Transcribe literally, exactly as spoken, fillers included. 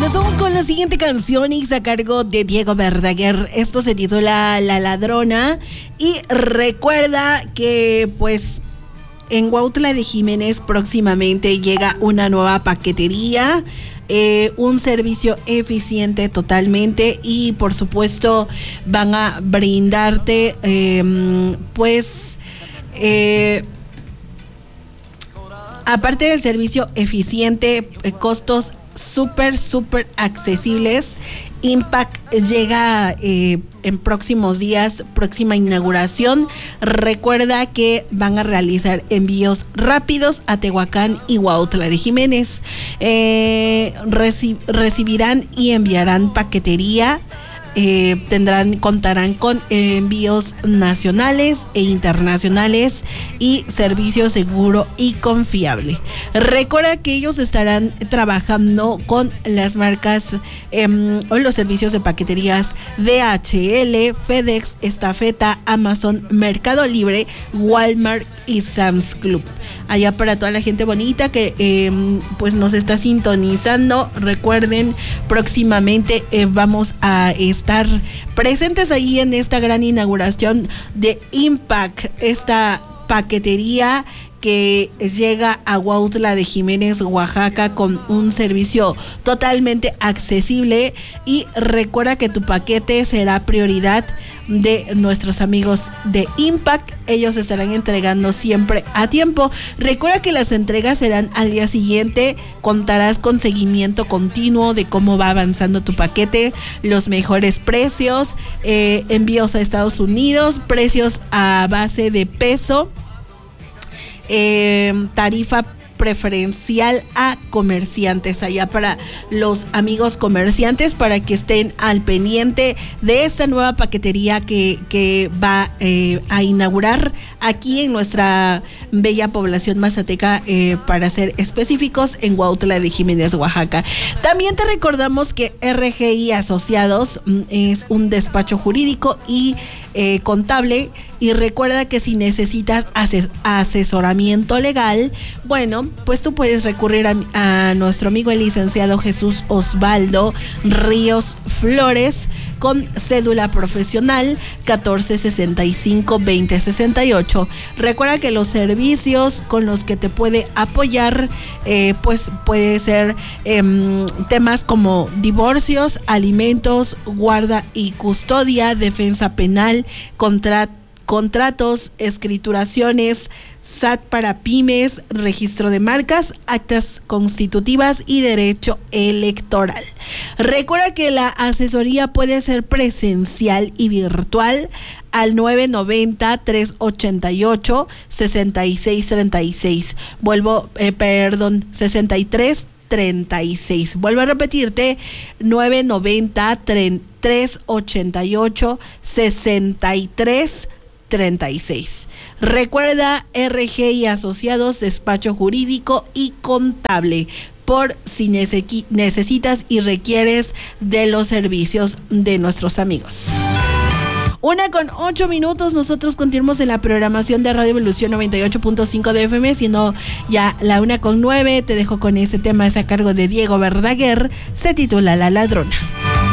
nos vamos con la siguiente canción y a cargo de Diego Verdaguer. Esto se titula La Ladrona. Y recuerda que pues en Huautla de Jiménez próximamente llega una nueva paquetería. Eh, un servicio eficiente totalmente y por supuesto van a brindarte eh, pues eh, aparte del servicio eficiente, eh, costos súper súper accesibles. Impact llega eh, en próximos días, próxima inauguración. Recuerda que van a realizar envíos rápidos a Tehuacán y Huautla de Jiménez. Eh, reci- recibirán y enviarán paquetería. Eh, tendrán, contarán con eh, envíos nacionales e internacionales y servicio seguro y confiable. Recuerda que ellos estarán trabajando con las marcas eh, o los servicios de paqueterías D H L, FedEx, Estafeta, Amazon, Mercado Libre, Walmart y Sam's Club. Allá para toda la gente bonita que eh, pues nos está sintonizando. Recuerden, próximamente eh, vamos a estar estar presentes ahí en esta gran inauguración de Impact, esta paquetería que llega a Huautla de Jiménez, Oaxaca, con un servicio totalmente accesible. Y recuerda que tu paquete será prioridad de nuestros amigos de Impact. Ellos estarán entregando siempre a tiempo. Recuerda que las entregas serán al día siguiente. Contarás con seguimiento continuo de cómo va avanzando tu paquete, los mejores precios, eh, envíos a Estados Unidos, precios a base de peso. Eh, tarifa preferencial a comerciantes, allá para los amigos comerciantes, para que estén al pendiente de esta nueva paquetería que, que va eh, a inaugurar aquí en nuestra bella población mazateca, eh, para ser específicos, en Huautla de Jiménez, Oaxaca. También te recordamos que R G I Asociados mm, es un despacho jurídico y eh, contable, y recuerda que si necesitas ases- asesoramiento legal, bueno, pues tú puedes recurrir a, a nuestro amigo el licenciado Jesús Osvaldo Ríos Flores, con cédula profesional catorce sesenta y cinco veinte sesenta y ocho. Recuerda que los servicios con los que te puede apoyar, eh, pues puede ser eh, temas como divorcios, alimentos, guarda y custodia, defensa penal, contrato, contratos, escrituraciones, S A T para pymes, registro de marcas, actas constitutivas y derecho electoral. Recuerda que la asesoría puede ser presencial y virtual al nueve noventa, tres ochenta y ocho, sesenta y seis treinta y seis. Vuelvo, eh, perdón, sesenta y tres treinta y seis. Vuelvo a repetirte, nueve noventa, tres ochenta y ocho, sesenta y tres treinta y seis. Recuerda, R G I Asociados, despacho jurídico y contable, por si nece- necesitas y requieres de los servicios de nuestros amigos. Una con ocho minutos, nosotros continuamos en la programación de Radio Evolución noventa y ocho punto cinco de F M, siendo ya la una con nueve. Te dejo con este tema, es a cargo de Diego Verdaguer, se titula La Ladrona.